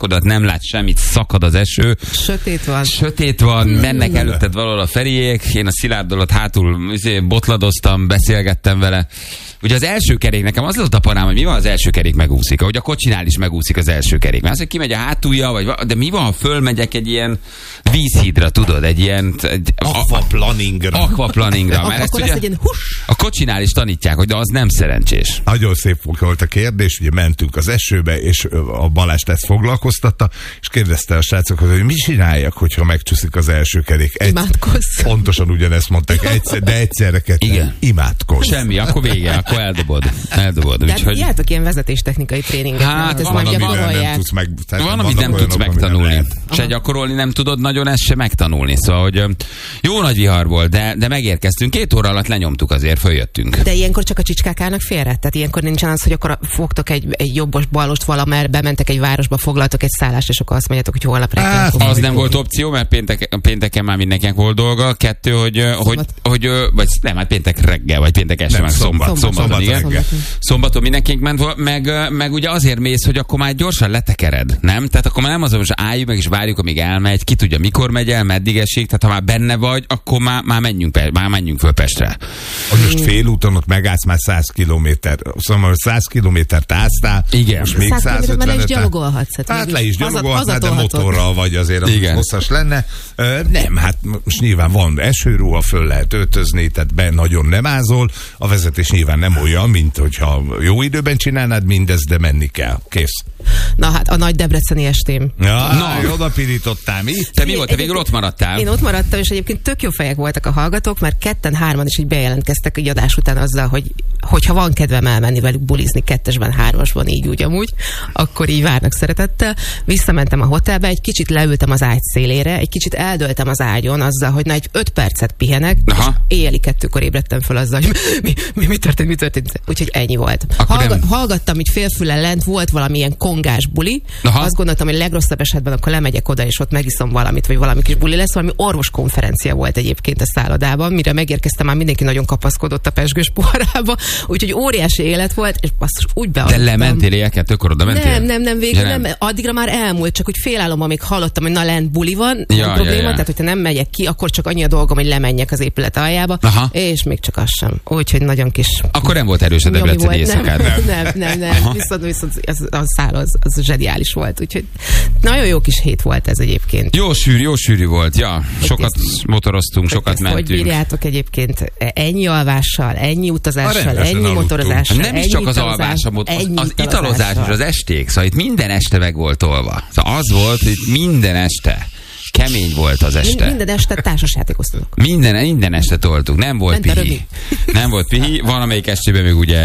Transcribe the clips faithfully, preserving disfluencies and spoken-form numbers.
ablakadat, nem lát semmit, szakad az eső. Sötét van. Sötét van, mennek előtted valahol a Feriék, én a Szilárd alatt hátul botladoztam, beszélgettem vele. Ugye az első kerék, nekem az volt a panám, hogy mi van, az első kerék megúszik, ahogy a kocsinál is megúszik az első kerék. Mert az, hogy kimegy a hátulja, vagy, de mi van, ha fölmegyek egy ilyen vízhídra, tudod, egy ilyen... Egy, aquaplaningra. Aquaplaningra. Mert Akkor ezt lesz ugye, egy ilyen hus. a kocsinál is tanítják, hogy de az nem szerencsés. Nagyon szép volt a kérdés, ugye mentünk az esőbe, és a Balázs ezt foglalkoztatta, és kérdezte a srácokat, hogy mi csináljak, hogyha megcsúszik az első kerék. Egy, Imádkozz. pontosan ugyanezt mondták, egyszer, de egyszerre ketten. Igen. Imádkozz. Semmi, akkor vége, akkor eldobod. Eldobod. Tehát Úgyhogy... jártok ilyen vezetéstechnikai tréninget. Hát, ez van, majd Amiben gyakorolják. nem tudsz meg, Van, amit nem tudsz megtanulni. Se gyakorolni nem tudod nagyon, ezt se megtanulni. Szóval, hogy jó nagy vihar volt, de, de megérkeztünk. Két óra alatt lenyomtuk azért, följöttünk. De ilyenkor csak a csicskák állnak félre? Tehát ilyenkor nincsen az, hogy akkor fogtok egy, egy jobbos balost valamerre, bementek egy városba, foglaltok egy szállást, és akkor azt mondjátok, hogy holnap reggel. Hát, akkor Az majd- nem volt opció, mert péntek, pénteken már mindenkinek volt dolga. Kettő, hogy, hogy, hogy, vagy nem, hát péntek reggel, vagy péntek este, Nem, meg szombat. szombat, Szombaton, szombat igen. reggel. Szombaton mindenkinek ment, vol- meg, meg ugye azért mész, hogy akkor már gyorsan letekered, nem? Tehát akkor már nem az, hogy most álljunk meg és várjuk, amíg elmegy, ki tudja, mikor megy el, meddig esik, tehát ha már benne vagy, akkor már, már menjünk, pe- már menjünk föl Pestre. Hogy most félúton ott megállsz már száz kilométer. Szóval száz kilométert áztál, Igen. most még száz kilométeren le is százötvenet. gyalogolhatsz. Hát le is Hazat- gyalogolhatnál, de hazatolhatod. motorral vagy azért, az Igen. hosszas lenne. Ö, nem, hát most nyilván van esőruha, föl lehet öltözni, tehát be nagyon nem ázol. A vezetés nyilván nem olyan, mint hogyha jó időben csinálnád mindezt, de menni kell. Kész. Na hát a nagy debreceni estém. Ja, Na. oda pirítottál mi? Te mi volt? Te végül ott maradtál? Én ott maradtam, és egyébként tök jó fejek voltak a hallgatók, mert ketten, hárman is így bejelentkeztek egy adás után azzal, hogy hogyha van kedvem elmenni velük bulizni kettesben, hármasban, így úgy amúgy, akkor így várnak szeretettel. Visszamentem a hotelbe, egy kicsit leültem az ágy szélére, egy kicsit eldöltem az ágyon azzal, hogy na egy öt percet pihenek, Aha. és éjjeli kettőkor ébredtem fel azzal, hogy mi, mi, mi történt, mi történt. Úgyhogy ennyi volt. Hallga, nem- hallgattam így félfülen lent, volt valamilyen kongás buli. Aha. Azt gondoltam, hogy legrosszabb esetben akkor lemegyek oda, és ott megiszom valamit, vagy valami kis buli lesz. Valami orvoskonferencia volt egyébként a szállodában, mire megérkeztem, már mindenki nagyon kapaszkodott a pezsgős poharába, úgyhogy óriási élet volt, és basszus, úgy De beadtam. lementél éjjel tökor oda mentél? Nem, nem, nem, végül Ja, nem. nem. Addigra már elmúlt, csak hogy félállom, amíg hallottam, hogy na lent buli van, Ja, van probléma, ja, ja. tehát hogyha nem megyek ki, akkor csak annyi a dolgom, hogy lemenjek az épület aljába, Aha. és még csak az sem. Úgyhogy nagyon kis Akkor nem volt erős a nyomi debreceni volt. éjszakád. Nem, nem, nem, nem. Viszont, viszont az, a száll az, az zseniális volt, úgyhogy nagyon jó kis hét volt ez egyébként. Jó sűrű, jó sűrű volt, ja. Sokat motoroztunk, sokat Ezt hogy mentünk. bírjátok egyébként ennyi alvással, ennyi A utazással, rendesen ennyi aludtunk. motorozással, Nem is ennyi csak az italozás- alvás, a mot- az, ennyi az italozás italozással. és az esték, szóval itt minden este meg volt tolva. Szóval az volt, hogy minden este kemény volt az Min- este. Minden este társasjátékoztunk. Minden, minden este toltuk, nem volt Ment a pihi. Nem volt pihi, van amelyik estében még ugye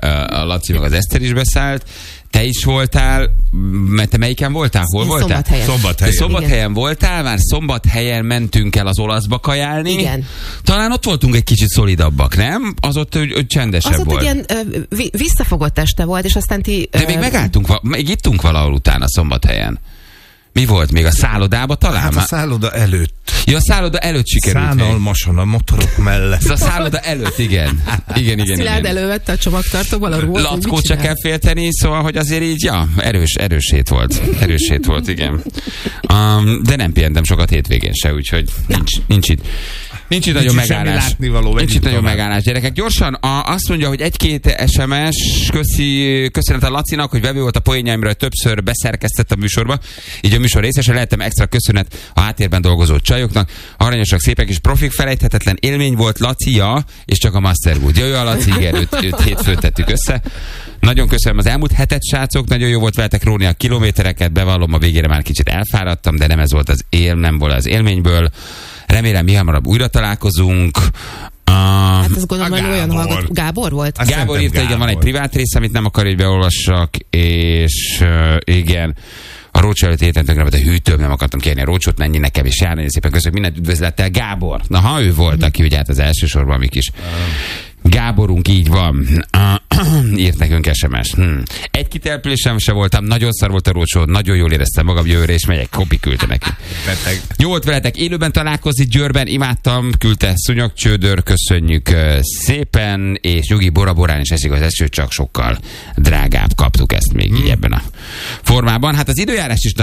a Laci meg az Eszter is beszállt. Te is voltál, mert te melyiken voltál? Hol Én voltál? Szombathelyen. Szombathelyen. Te Szombathelyen voltál, már Szombathelyen mentünk el az olaszba kajálni. Igen. Talán ott voltunk egy kicsit szolidabbak, nem? Az ott hogy, hogy csendesebb Az ott volt. ilyen ö, vi- visszafogott este volt, és aztán ti... De ö, még megálltunk, va- még ittunk valahol utána Szombathelyen. Mi volt még? A szállodába talán? Hát a Már- szálloda előtt. Ja, a szálloda előtt sikerült még. Szánalmasan a motorok mellett. Ez a szálloda előtt, igen. Igen, igen, Szilárd igen. elővette a csomagtartóval a ruhat. Lackót se kell félteni, szóval, hogy azért így, ja, erős, erős hét volt. Erős hét volt, igen. Um, de nem pihentem sokat hétvégén se, úgyhogy nincs, nincs itt. Nincs itt nagyon itt semmi megállás. látnivaló, Nincs menjünk itt nagyon tovább. megállás, gyerekek. Gyorsan, a, azt mondja, hogy egy-két es em es, köszi, köszönet a Lacinak, hogy vevő volt a poénjaimra, hogy többször beszerkesztett a műsorba. Így a műsor részese lehetem, extra köszönet a háttérben dolgozó csajoknak. Aranyosak, szépek és profik, felejthetetlen élmény volt Lacia, és csak a Masterwood. Jöjjön a Laci, igen, őt, őt hétfőt tettük össze. Nagyon köszönöm az elmúlt hetet, srácok, nagyon jó volt veletek róni a kilométereket, bevallom, a végére már kicsit elfáradtam, de nem ez volt az él, nem volt az élményből. Remélem, mi hamarabb újra találkozunk. Uh, Hát ez gondolom, A hogy olyan Gábor. hallgat. Gábor volt? Azt Gábor szerintem írta, igen, van egy Gábor. privát rész, amit nem akar, hogy beolvassak, és uh, igen, a rócsó előtt héten tönkre, a hűtőm, nem akartam kérni a rócsót, mennyi nekem is jár, nagyon szépen köszönjük, mindent üdvözlettel, Gábor. Na, ha ő volt, aki ugye hát az elsősorban mi kis Gáborunk, így van. Írt nekünk es em es. Hm. Egy kitelepülésem se voltam, nagyon szar volt a rócsó, nagyon jól éreztem magam, jövőre és megyek. Kopi küldte neki. Beteg. Jó volt veletek élőben találkozni Győrben, imádtam, küldte Szúnyogcsődör, köszönjük uh, szépen, és Nyugi Bora-Borán is esik az eső, csak sokkal drágább, kaptuk ezt még így ebben a formában. Hát az időjárás is